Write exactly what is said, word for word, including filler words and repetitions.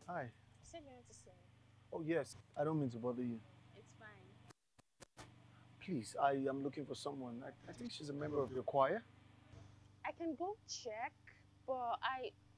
Hi. You said you want to see me. Oh, yes. I don't mean to bother you. It's fine. Please, I am looking for someone. I, I think she's a member of your choir. I can go check, but I